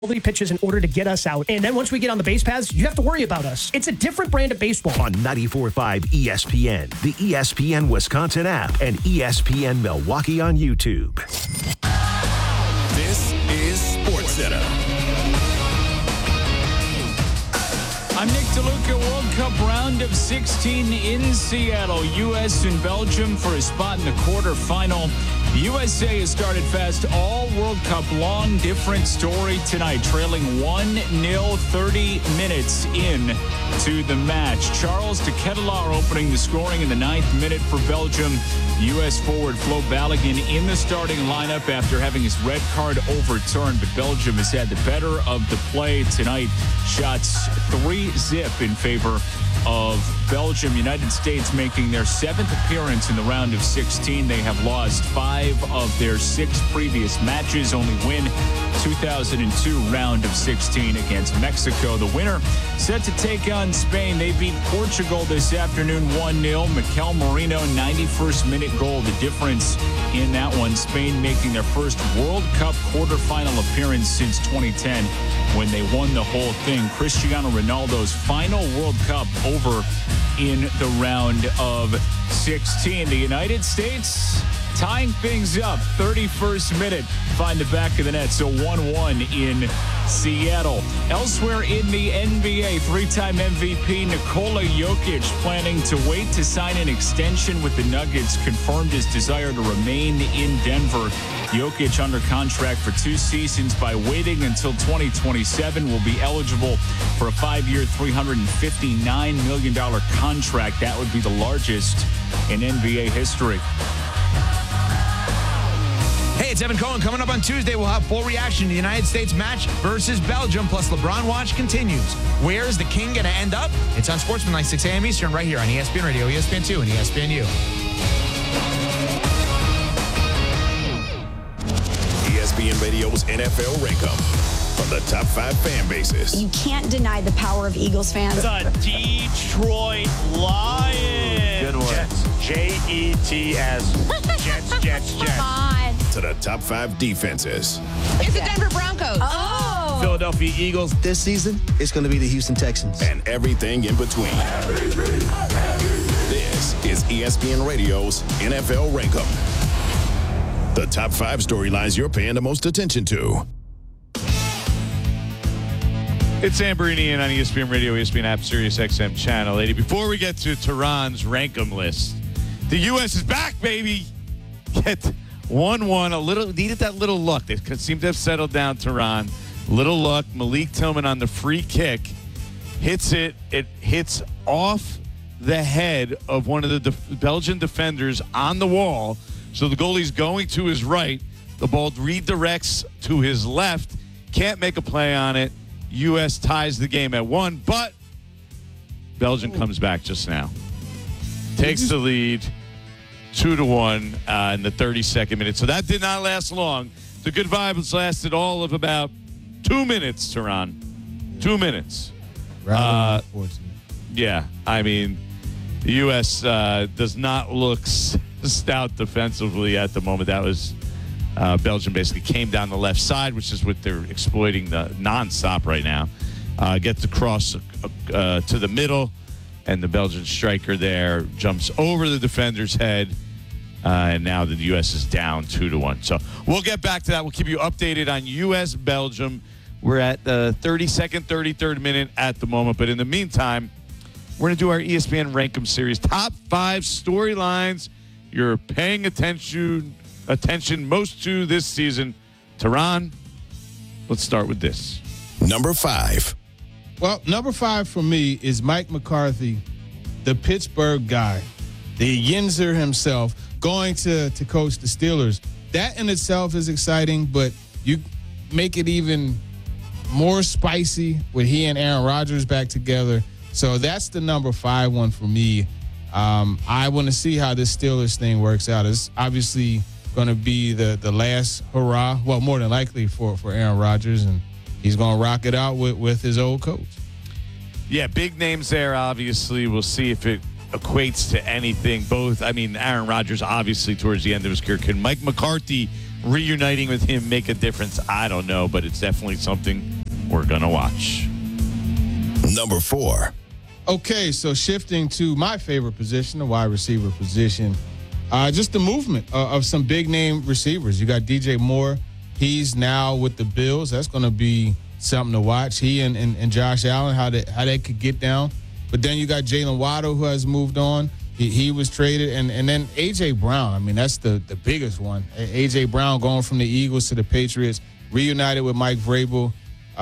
quality pitches in order to get us out. And then once we get on the base paths, you have to worry about us. It's a different brand of baseball. On 94.5 ESPN, the ESPN Wisconsin app, and ESPN Milwaukee on YouTube. This is SportsCenter. I'm Nick DeLuca. World Cup round of 16 in Seattle. U.S. and Belgium for a spot in the quarterfinal. USA has started fast all World Cup long. Different story tonight. Trailing 1-0, 30 minutes in to the match. Charles de Ketelaere opening the scoring in the 9th minute for Belgium. U.S. forward Flo Balogun in the starting lineup after having his red card overturned. But Belgium has had the better of the play tonight. Shots 3-0 in favor of Belgium. United States making their 7th appearance in the round of 16. They have lost 5 of their 6 previous matches. Only win 2002 round of 16 against Mexico. The winner set to take on Spain. They beat Portugal this afternoon 1-0. Mikel Merino, 91st minute goal. The difference in that one. Spain making their first World Cup quarterfinal appearance since 2010 when they won the whole thing. Cristiano Ronaldo's final World Cup over in the round of 16. The United States tying things up. 31st minute. Find the back of the net. So 1-1 in Seattle. Elsewhere in the NBA, 3-time MVP Nikola Jokic planning to wait to sign an extension with the Nuggets. Confirmed his desire to remain in Denver. Jokic under contract for 2 seasons. By waiting until 2027, will be eligible for a 5-year, $359 million contract. That would be the largest in NBA history. Hey, it's Evan Cohen. Coming up on Tuesday, we'll have full reaction to the United States match versus Belgium, plus LeBron Watch continues. Where is the king going to end up? It's on Sportsmanlike, 6 a.m. Eastern, right here on ESPN Radio, ESPN2, and ESPNU. ESPN Radio's NFL Rank-Up from the top 5 fan bases. You can't deny the power of Eagles fans. The Detroit Lions. Good one. Jets. Jets. Jets. Come on. To the top 5 defenses. It's the Denver Broncos. Oh. Philadelphia Eagles. This season, it's going to be the Houston Texans. And everything in between. This is ESPN Radio's NFL Rank-Up. The top 5 storylines you're paying the most attention to. It's Amberini on ESPN Radio, ESPN app, Sirius XM Channel 80. Before we get to Tehran's rank 'em list, the U.S. is back, baby. Get 1-1. Needed that little luck. They seem to have settled down Tehran. Little luck. Malik Tillman on the free kick hits it. It hits off the head of one of the Belgian defenders on the wall. So the goalie's going to his right. The ball redirects to his left. Can't make a play on it. U.S. ties the game at 1, but Belgium comes back just now. Takes the lead 2-1 in the 32nd minute. So that did not last long. The good vibes lasted all of about 2 minutes, Tehran. 2 minutes. Yeah, I mean, the U.S. does not look stout defensively at the moment. That was Belgium basically came down the left side, which is what they're exploiting the nonstop right now. Gets across to the middle, and the Belgian striker there jumps over the defender's head, and now the U.S. is down 2-1. So we'll get back to that. We'll keep you updated on U.S.-Belgium. We're at the 32nd, 33rd minute at the moment, but in the meantime, we're going to do our ESPN Rank 'em series. Top 5 storylines you're paying attention most to this season. Tehran, let's start with this. Number 5. Well, number 5 for me is Mike McCarthy, the Pittsburgh guy, the Yinzer himself, going to coach the Steelers. That in itself is exciting, but you make it even more spicy with he and Aaron Rodgers back together. So that's the number 5 one for me. I want to see how this Steelers thing works out. It's obviously going to be the last hurrah, well, more than likely for Aaron Rodgers, and he's going to rock it out with his old coach. Yeah, big names there, obviously. We'll see if it equates to anything. Both, I mean, Aaron Rodgers, obviously, towards the end of his career. Can Mike McCarthy reuniting with him make a difference? I don't know, but it's definitely something we're going to watch. Number 4. Okay, so shifting to my favorite position, the wide receiver position, just the movement of some big-name receivers. You got DJ Moore. He's now with the Bills. That's going to be something to watch. He and Josh Allen, how they could get down. But then you got Jalen Waddle, who has moved on. He was traded. And then A.J. Brown. I mean, that's the biggest one. A.J. Brown going from the Eagles to the Patriots, reunited with Mike Vrabel.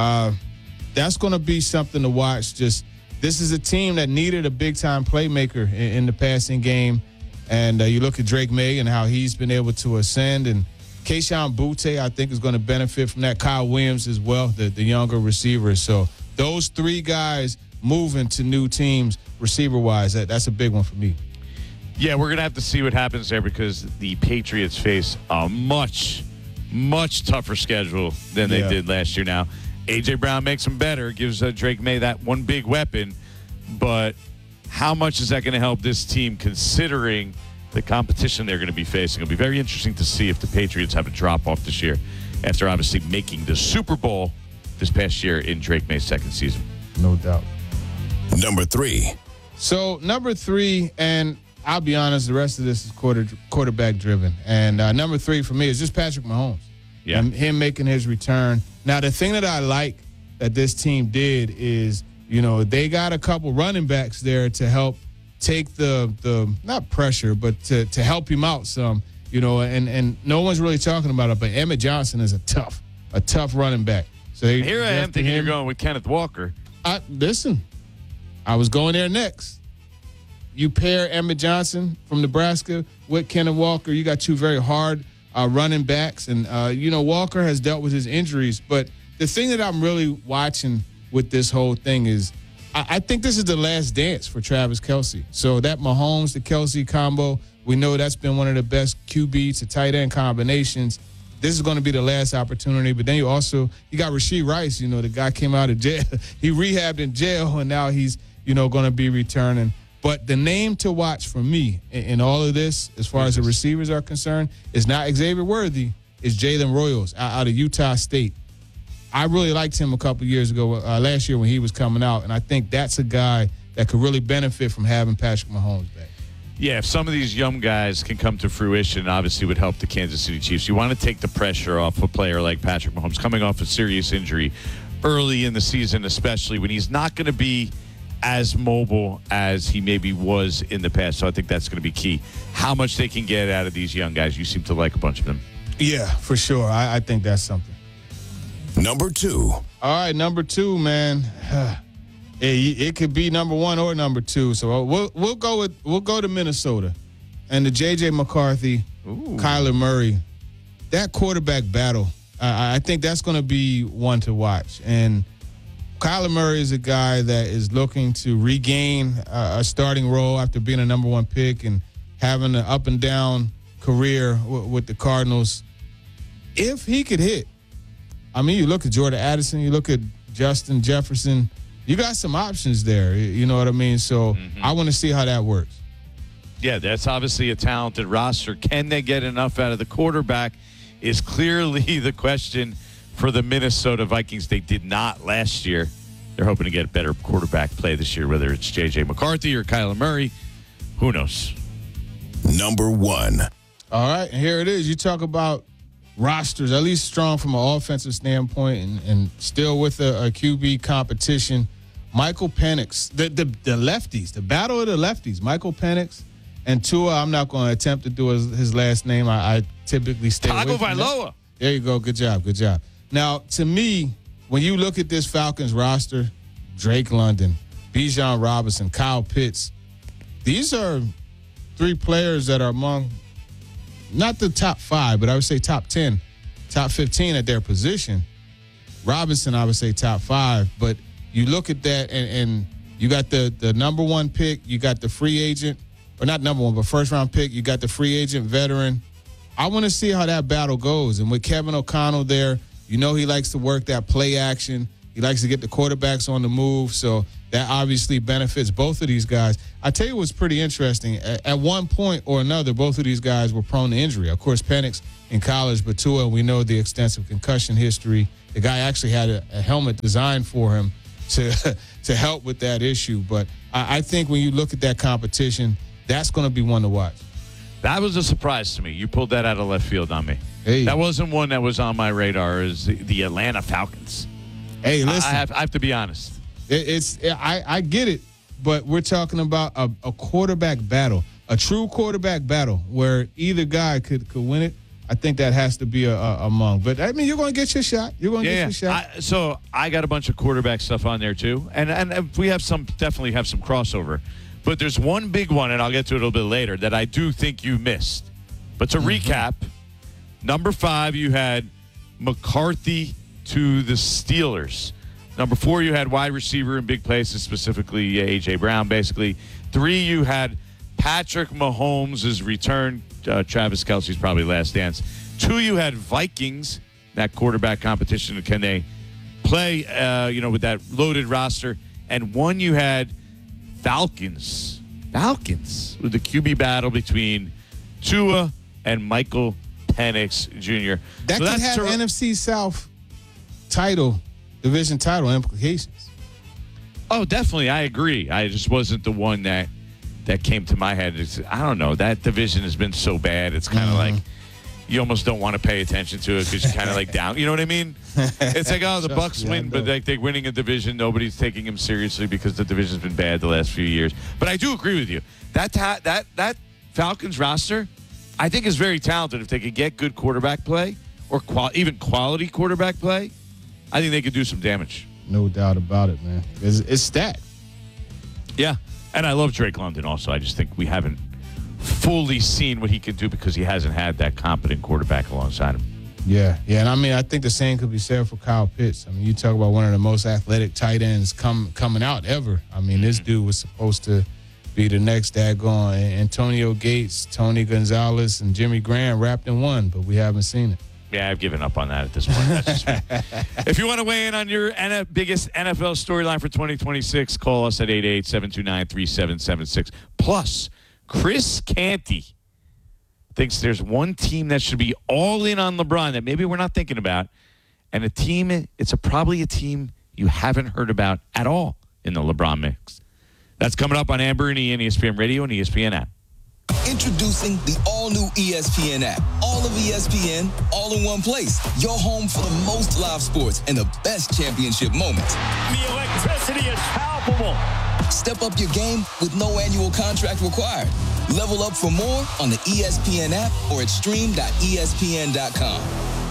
That's going to be something to watch. Just this is a team that needed a big-time playmaker in the passing game. And you look at Drake May and how he's been able to ascend. And Kayshon Boutte, I think, is going to benefit from that. Kyle Williams as well, the younger receiver. So those 3 guys moving to new teams receiver-wise, that's a big one for me. Yeah, we're going to have to see what happens there because the Patriots face a much, much tougher schedule than they did last year now. A.J. Brown makes them better, gives Drake May that one big weapon, but how much is that going to help this team considering the competition they're going to be facing? It'll be very interesting to see if the Patriots have a drop-off this year after obviously making the Super Bowl this past year in Drake May's second season. No doubt. Number 3. So number 3, and I'll be honest, the rest of this is quarterback driven. And number 3 for me is just Patrick Mahomes. Yeah. And him making his return. Now, the thing that I like that this team did is, they got a couple running backs there to help take the not pressure, but to help him out some, and no one's really talking about it, but Emmett Johnson is a tough running back. So here I am thinking you're going with Kenneth Walker. Listen, I was going there next. You pair Emmett Johnson from Nebraska with Kenneth Walker, you got 2 very hard running backs. And, Walker has dealt with his injuries. But the thing that I'm really watching with this whole thing is I think this is the last dance for Travis Kelce. So that Mahomes to Kelce combo, we know that's been one of the best QB to tight end combinations. This is going to be the last opportunity. But then you got Rashee Rice, the guy came out of jail. He rehabbed in jail, and now he's, going to be returning. But the name to watch for me in all of this, as far as the receivers are concerned, is not Xavier Worthy. It's Jalen Royals out of Utah State. I really liked him a couple years ago, last year when he was coming out, and I think that's a guy that could really benefit from having Patrick Mahomes back. Yeah, if some of these young guys can come to fruition, obviously would help the Kansas City Chiefs. You want to take the pressure off a player like Patrick Mahomes coming off a serious injury early in the season, especially when he's not going to be as mobile as he maybe was in the past. So I think that's going to be key. How much they can get out of these young guys. You seem to like a bunch of them. Yeah, for sure. I think that's something. Number 2. All right, number 2, man. It could be number 1 or number 2. So we'll go to Minnesota and the J.J. McCarthy, Kyler Murray. That quarterback battle, I think that's going to be one to watch. And Kyler Murray is a guy that is looking to regain a starting role after being a number 1 pick and having an up and down career with the Cardinals. If he could hit, I mean, you look at Jordan Addison, you look at Justin Jefferson, you got some options there. You know what I mean? So I want to see how that works. Yeah, that's obviously a talented roster. Can they get enough out of the quarterback is clearly the question for the Minnesota Vikings. They did not last year. They're hoping to get better quarterback play this year, whether it's J.J. McCarthy or Kyler Murray. Who knows? Number 1. All right, and here it is. You talk about rosters, at least strong from an offensive standpoint and still with a QB competition. Michael Penix, the lefties, the battle of the lefties, Michael Penix and Tua. I'm not going to attempt to do his last name. I typically stay away from Tagovailoa. There you go. Good job. Now, to me, when you look at this Falcons roster, Drake London, Bijan Robinson, Kyle Pitts, these are 3 players that are among not the top 5, but I would say top 10, top 15 at their position. Robinson, I would say top 5, but you look at that and you got the number 1 pick, you got the free agent, or not number 1, but first round pick, you got the free agent veteran. I want to see how that battle goes. And with Kevin O'Connell there, he likes to work that play action. He likes to get the quarterbacks on the move. So that obviously benefits both of these guys. I tell you what's pretty interesting. At one point or another, both of these guys were prone to injury. Of course, Penix in college, but Tua, we know the extensive concussion history. The guy actually had a helmet designed for him to help with that issue. But I think when you look at that competition, that's going to be one to watch. That was a surprise to me. You pulled that out of left field on me. Hey. That wasn't one that was on my radar. Is the Atlanta Falcons. Hey, listen. I have to be honest. I get it, but we're talking about a quarterback battle, a true quarterback battle where either guy could win it. I think that has to be among. But, I mean, you're going to get your shot. You're going to get your shot. So I got a bunch of quarterback stuff on there, too. And we have definitely have some crossover. But there's one big one, and I'll get to it a little bit later, that I do think you missed. But to recap, number 5, you had McCarthy to the Steelers. Number 4, you had wide receiver in big places, specifically A.J. Brown, basically. 3, you had Patrick Mahomes' return. Travis Kelce's probably last dance. 2, you had Vikings, that quarterback competition. Can they play, with that loaded roster? And 1, you had Falcons with the QB battle between Tua and Michael Penix Jr. That could have NFC South division title implications. Oh, definitely. I agree. I just wasn't the one that came to my head. I don't know. That division has been so bad. It's kind of like you almost don't want to pay attention to it because you're kind of like down. You know what I mean? It's like, the Bucs win, but they're winning a division. Nobody's taking them seriously because the division's been bad the last few years. But I do agree with you. That Falcons roster, I think, is very talented. If they could get good quarterback play or even quality quarterback play, I think they could do some damage. No doubt about it, man. It's stacked. Yeah. And I love Drake London also. I just think we haven't fully seen what he can do because he hasn't had that competent quarterback alongside him. Yeah. And I mean, I think the same could be said for Kyle Pitts. I mean, you talk about one of the most athletic tight ends coming out ever. I mean, this dude was supposed to be the next daggone Antonio Gates, Tony Gonzalez, and Jimmy Graham wrapped in one, but we haven't seen it. Yeah, I've given up on that at this point. That's just me. If you want to weigh in on your biggest NFL storyline for 2026, call us at 888-729-3776. Plus, Chris Canty thinks there's one team that should be all in on LeBron that maybe we're not thinking about, and it's probably a team you haven't heard about at all in the LeBron mix. That's coming up on Amber and Ian, ESPN Radio and ESPN app. Introducing the all-new ESPN app. All of ESPN, all in one place. Your home for the most live sports and the best championship moments. The electricity is palpable. Step up your game with no annual contract required. Level up for more on the ESPN app or at stream.espn.com.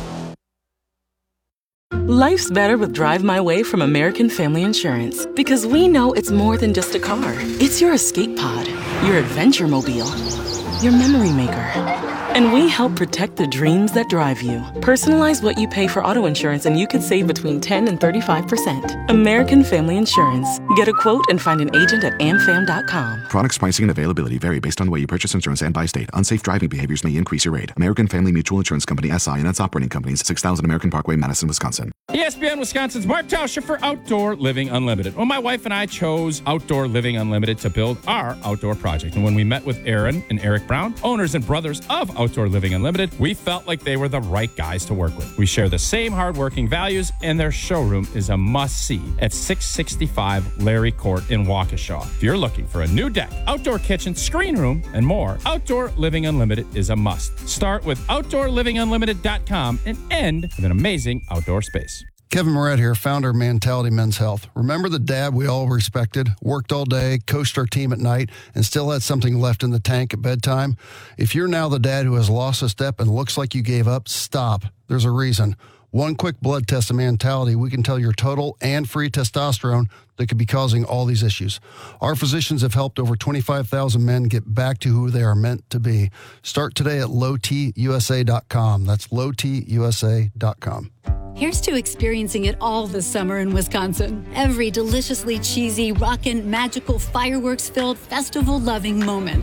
Life's better with Drive My Way from American Family Insurance because we know it's more than just a car. It's your escape pod, your adventure mobile, your memory maker. And we help protect the dreams that drive you. Personalize what you pay for auto insurance and you could save between 10 and 35%. American Family Insurance. Get a quote and find an agent at amfam.com. Products, pricing, and availability vary based on the way you purchase insurance and by state. Unsafe driving behaviors may increase your rate. American Family Mutual Insurance Company, SI, and its operating companies, 6000 American Parkway, Madison, Wisconsin. ESPN Wisconsin's Mark Tauscher for Outdoor Living Unlimited. Well, my wife and I chose Outdoor Living Unlimited to build our outdoor project. And when we met with Aaron and Eric Brown, owners and brothers of Outdoor Living Unlimited, we felt like they were the right guys to work with. We share the same hardworking values, and their showroom is a must-see at 665 Larry Court in Waukesha. If you're looking for a new deck, outdoor kitchen, screen room, and more, Outdoor Living Unlimited is a must. Start with OutdoorLivingUnlimited.com and end with an amazing outdoor space. Kevin Moret here, founder of Mentality Men's Health. Remember the dad we all respected, worked all day, coached our team at night, and still had something left in the tank at bedtime? If you're now the dad who has lost a step and looks like you gave up, stop. There's a reason. One quick blood test of Mentality, we can tell your total and free testosterone that could be causing all these issues. Our physicians have helped over 25,000 men get back to who they are meant to be. Start today at lowtusa.com. That's lowtusa.com. Here's to experiencing it all this summer in Wisconsin. Every deliciously cheesy, rockin', magical, fireworks-filled, festival-loving moment.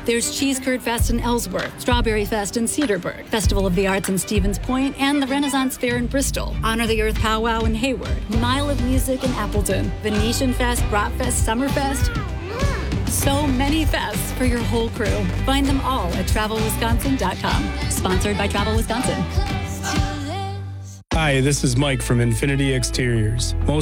There's Cheese Curd Fest in Ellsworth, Strawberry Fest in Cedarburg, Festival of the Arts in Stevens Point, and the Renaissance Fair in Bristol, Honor the Earth Powwow in Hayward, Mile of Music in Appleton, Venetian Fest, Brat Fest, Summerfest. So many fests for your whole crew. Find them all at TravelWisconsin.com. Sponsored by Travel Wisconsin. Hi, this is Mike from Infinity Exteriors.